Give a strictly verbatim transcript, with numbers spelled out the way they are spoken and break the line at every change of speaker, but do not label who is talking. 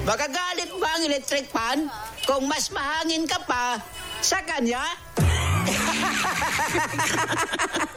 Magagalit ba ang electric fan kung mas mahangin ka pa sa kanya?